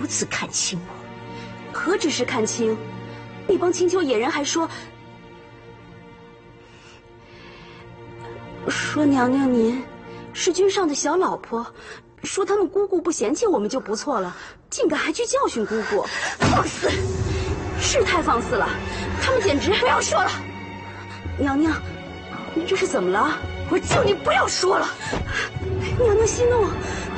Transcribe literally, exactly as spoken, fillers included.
如此看轻我？ 何止是看轻，那帮青丘野人还说说娘娘您是君上的小老婆，说他们姑姑不嫌弃我们就不错了，竟敢还去教训姑姑， 放肆！ 是太放肆了，他们简直…… 不要说了， 娘娘，你这是怎么了？ 我叫你不要说了。 娘娘息怒，